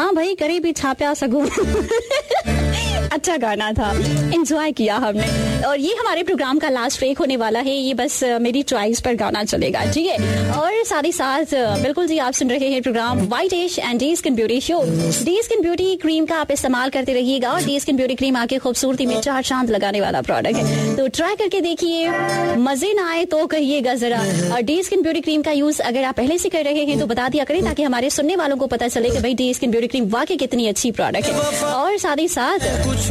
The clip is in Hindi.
हाँ भाई करे भी छाप्या सगू अच्छा गाना था, एंजॉय किया हमने। और ये हमारे प्रोग्राम का लास्ट ब्रेक होने वाला है, ये बस मेरी चॉइस पर गाना चलेगा, ठीक है। और साथ ही साथ बिल्कुल जी आप सुन रहे हैं programme white ash and day skin beauty show. Day skin beauty cream का आप इस्तेमाल करते रहिएगा और डे स्किन ब्यूटी क्रीम आके खूबसूरती में चार चांद लगाने वाला प्रोडक्ट है, तो ट्राई करके देखिए, मजे ना आए तो कहिएगा जरा। और डे स्किन ब्यूटी क्रीम का यूज अगर आप पहले से कर रहे हैं तो बता दिया करें, ताकि हमारे सुनने वालों को पता चले कि भाई डे स्किन ब्यूटी क्रीम वाकई कितनी अच्छी प्रोडक्ट है। और साथ ही साथ